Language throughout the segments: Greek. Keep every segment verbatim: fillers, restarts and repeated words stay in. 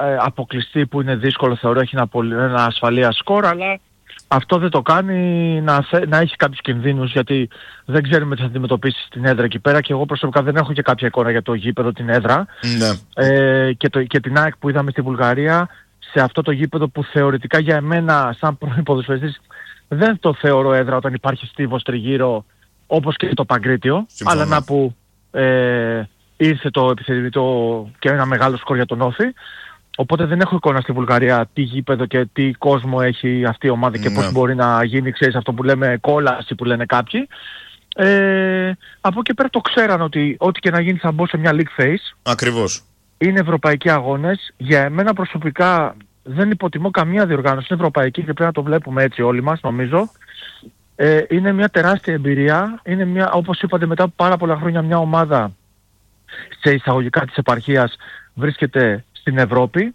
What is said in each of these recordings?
ε, αποκλειστεί, που είναι δύσκολο, θεωρώ έχει ένα, πολύ, ένα ασφαλεία σκορ, αλλά αυτό δεν το κάνει να, να έχει κάποιους κινδύνους, γιατί δεν ξέρουμε τι θα αντιμετωπίσει στην έδρα εκεί πέρα, και εγώ προσωπικά δεν έχω και κάποια εικόνα για το γήπεδο, την έδρα. Ναι. Ε, και, το, και την ΑΕΚ που είδαμε στη Βουλγαρία, σε αυτό το γήπεδο που θεωρητικά για εμένα σαν πρώην ποδοσφαιριστής δεν το θεωρώ έδρα όταν υπάρχει στίβος τριγύρω, όπως και το Παγκρίτιο. Συμφωνώ. Αλλά να που ε, ήρθε το επιθυμητό και ένα μεγάλο σκορ για τον Όφη. Οπότε δεν έχω εικόνα στη Βουλγαρία τι γήπεδο και τι κόσμο έχει αυτή η ομάδα και ναι. πώς μπορεί να γίνει, ξέρεις, αυτό που λέμε κόλαση που λένε κάποιοι. Ε, από εκεί πέρα το ξέραν ότι ό,τι και να γίνει θα μπω σε μια league phase. Ακριβώς. Είναι ευρωπαϊκοί αγώνες. Για εμένα προσωπικά δεν υποτιμώ καμία διοργάνωση. Είναι ευρωπαϊκή και πρέπει να το βλέπουμε έτσι όλοι μας, νομίζω. Ε, είναι μια τεράστια εμπειρία. Είναι μια, όπως είπατε, μετά από πάρα πολλά χρόνια μια ομάδα σε εισαγωγικά της επαρχίας βρίσκεται στην Ευρώπη.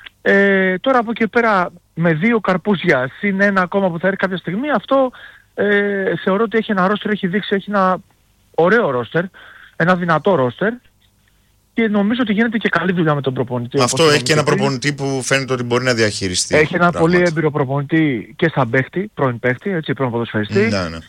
Ε, τώρα από εκεί πέρα με δύο καρπούζια συν ένα ακόμα που θα έρθει κάποια στιγμή, αυτό ε, θεωρώ ότι έχει ένα ρόστερ, έχει δείξει, έχει ένα ωραίο ρόστερ, ένα δυνατό ρόστερ, και νομίζω ότι γίνεται και καλή δουλειά με τον προπονητή. Αυτό έχει και ένα προπονητή που φαίνεται ότι μπορεί να διαχειριστεί. Έχει ένα πράγματα. πολύ έμπειρο προπονητή και σαν παίχτη, πρώην παίχτη, έτσι, πρώην ποδοσφαιριστή. Ναι, ναι.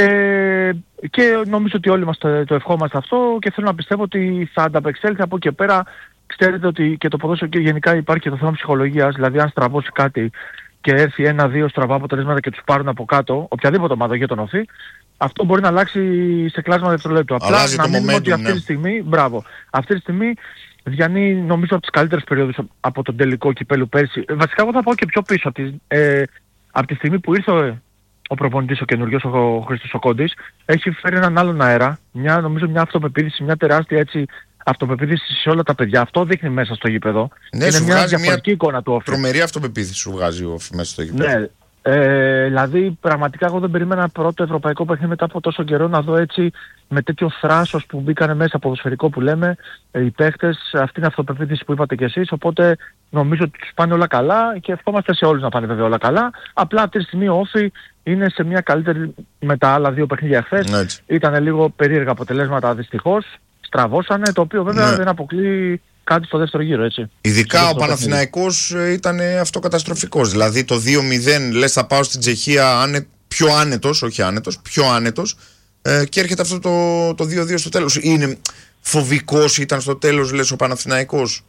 Ε, και νομίζω ότι όλοι μας το, το ευχόμαστε αυτό, και θέλω να πιστεύω ότι θα ανταπεξέλθει από εκεί πέρα. Ξέρετε ότι και το ποδόσφαιρο και γενικά υπάρχει και το θέμα ψυχολογίας, δηλαδή αν στραβώσει κάτι και έρθει ένα-δύο στραβά αποτελέσματα και τους πάρουν από κάτω, οποιαδήποτε ομάδα για τον Όφη, αυτό μπορεί να αλλάξει σε κλάσμα δευτερολέπτου. Απλά να μείνουμε ότι αυτή ναι. τη στιγμή, μπράβο, αυτή τη στιγμή διανύει νομίζω από τις καλύτερες περιόδους από τον τελικό κυπέλου πέρσι. Βασικά εγώ θα πάω και πιο πίσω, από τη, ε, από τη στιγμή που ήρθε ο, ο προπονητής ο καινούργιος, ο Χρήστος ο Κόντης, έχει φέρει έναν άλλον αέρα, μια, νομίζω μια αυτοπεποίθηση, μια τεράστια έτσι αυτοπεποίθηση σε όλα τα παιδιά. Αυτό δείχνει μέσα στο γήπεδο. Ναι, είναι σου μια βγάζει διαφορετική μια εικόνα του Όφη. Τρομερή αυτοπεποίθηση σου βγάζει ο Όφη μέσα στο γήπεδο. Ναι. Ε, δηλαδή πραγματικά εγώ δεν περίμενα πρώτο ευρωπαϊκό παιχνίδι μετά από τόσο καιρό να δω έτσι με τέτοιο θράσος που μπήκανε μέσα, ποδοσφαιρικό που λέμε, ε, οι παίχτες, αυτή είναι η αυτοπεποίθηση που είπατε κι εσείς, οπότε νομίζω ότι τους πάνε όλα καλά και ευχόμαστε σε όλους να πάνε βέβαια όλα καλά. Απλά αυτή τη στιγμή ο Όφη είναι σε μια καλύτερη με τα άλλα δύο παιχνίδια χθες. Ήταν λίγο περίεργα αποτελέσματα δυστυχώς, στραβώσανε, το οποίο βέβαια ναι. δεν αποκλεί κάτι στο δεύτερο γύρο, έτσι. Ειδικά ο Παναθηναϊκός ήταν αυτοκαταστροφικός. Δηλαδή το δύο μηδέν λες θα πάω στην Τσεχία άνε, πιο άνετος, όχι άνετος, πιο άνετος, ε, και έρχεται αυτό το, το δύο δύο στο τέλος. Είναι φοβικός, ήταν στο τέλος λες ο Παναθηναϊκός.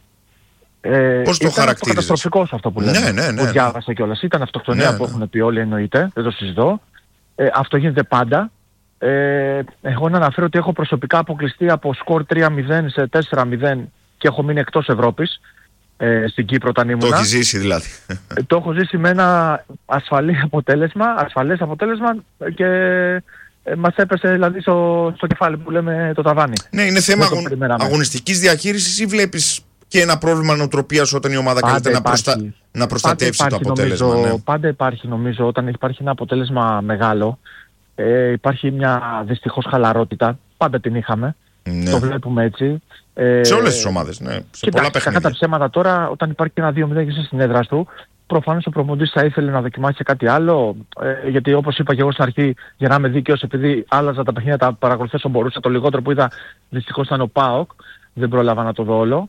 Ε, Πώς το χαρακτήριζες? Ήταν αυτοκαταστροφικός αυτό που λέμε. Ναι, ναι, ναι, που ναι. διάβασα κιόλας. Ήταν αυτοκτονία ναι, που ναι. έχουν πει όλοι, εννοείται, δεν το συζητώ. Ε, αυτό γίνεται πάντα. Ε, εγώ να αναφέρω ότι έχω προσωπικά αποκλειστεί από σκορ τρία μηδέν σε τέσσερα μηδέν και έχω μείνει εκτός Ευρώπης, ε, στην Κύπρο όταν ήμουνα. Το έχει ζήσει δηλαδή. Ε, το έχω ζήσει με ένα ασφαλή αποτέλεσμα, ασφαλές αποτέλεσμα, και ε, μας έπεσε δηλαδή στο, στο κεφάλι που λέμε το ταβάνι. Ναι, είναι θέμα αγων, αγωνιστικής διαχείρισης, ή βλέπεις και ένα πρόβλημα νοοτροπίας όταν η ομάδα καλείται να, προστα... να προστατεύσει υπάρχει, το αποτέλεσμα? Νομίζω, ναι. Πάντα υπάρχει νομίζω όταν υπάρχει ένα αποτέλεσμα μεγάλο. Ε, υπάρχει μια δυστυχώς χαλαρότητα, πάντα την είχαμε, ναι. το βλέπουμε έτσι. Ε, σε όλες τις ομάδες, ναι. Σε κοιτάξτε, πολλά παιχνίδια. κατά ψέματα τώρα, όταν υπάρχει ένα δύο μηδέν και είσαι στην έδρα του, προφανώς ο προπονητής θα ήθελε να δοκιμάσει κάτι άλλο, ε, γιατί όπως είπα και εγώ στην αρχή, για να είμαι δίκαιος, επειδή άλλαζα τα παιχνίδια, τα παρακολουθήσω όσο μπορούσα, το λιγότερο που είδα δυστυχώς ήταν ο ΠΑΟΚ, δεν πρόλαβα να το δω όλο.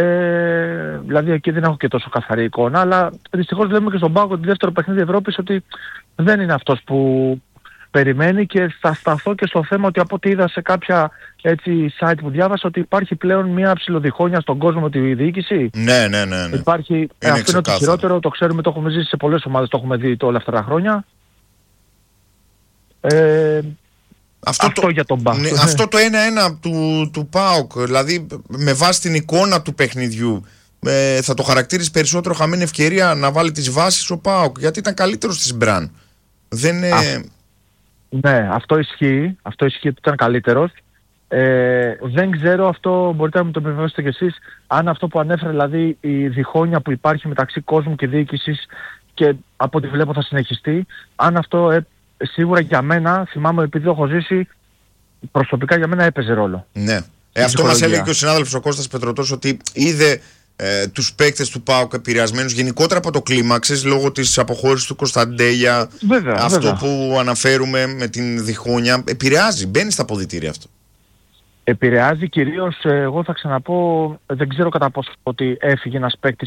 Ε, δηλαδή εκεί δεν έχω και τόσο καθαρή εικόνα, αλλά δυστυχώς βλέπουμε και στον ΠΑΟΚ ότι δεύτερο παιχνίδι Ευρώπης ότι δεν είναι αυτός που περιμένει, και θα σταθώ και στο θέμα ότι από ό,τι είδα σε κάποια έτσι site που διάβασα, ότι υπάρχει πλέον μια ψιλοδιχόνοια στον κόσμο με τη διοίκηση. Ναι, ναι, ναι, ναι. Υπάρχει, είναι αυτό ξεκάθαρο. είναι το χειρότερο, το ξέρουμε, το έχουμε ζήσει σε πολλές ομάδες, το έχουμε δει όλα αυτά τα χρόνια. Ε, αυτό αυτό το, για τον ΠΑΟΚ. Ναι, αυτό το ένα ένα του, του ΠΑΟΚ, δηλαδή με βάση την εικόνα του παιχνιδιού, ε, θα το χαρακτήριζε περισσότερο χαμένη ευκαιρία να βάλει τις βάσεις ο ΠΑΟΚ, γιατί ήταν καλύτερος της Μπραν. Δεν ε... Α, ναι, αυτό ισχύει. Αυτό ισχύει ότι ήταν καλύτερος. Ε, δεν ξέρω, αυτό μπορείτε να μου το επιβεβαιώσετε κι εσείς, αν αυτό που ανέφερε, δηλαδή η διχόνοια που υπάρχει μεταξύ κόσμου και διοίκησης, και από ό,τι βλέπω θα συνεχιστεί, αν αυτό ε, σίγουρα για μένα, θυμάμαι επειδή το έχω ζήσει, προσωπικά για μένα έπαιζε ρόλο. Ναι. Ε, αυτό μας έλεγε και ο συνάδελφος ο Κώστας Πετρωτός, ότι είδε ε, τους παίκτες του ΠΑΟΚ επηρεασμένους γενικότερα από το κλίμαξες λόγω της αποχώρησης του Κωνσταντέλια. Βέβαια, αυτό βέβαια. που αναφέρουμε με την διχόνοια επηρεάζει, μπαίνει στα αποδυτήρια αυτό. Επηρεάζει κυρίως, εγώ θα ξαναπώ, δεν ξέρω κατά πόσο ότι έφυγε ένας παίκτης